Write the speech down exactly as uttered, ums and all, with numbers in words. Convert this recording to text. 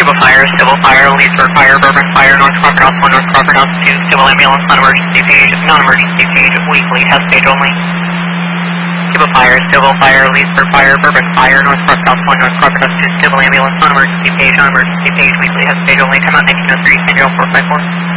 Civil fire, civil fire, Leesburg fire, Bourbon fire, North Crawford House one, North Crawford House two, civil ambulance, non-emergency page, non-emergency page, weekly, test page only. Civil fire, civil fire, Leesburg fire, Bourbon fire, North Crawford House one, North Crawford House two, civil ambulance, non-emergency page, non-emergency page, weekly, test page only, time out nineteen oh three, San Diego four five four.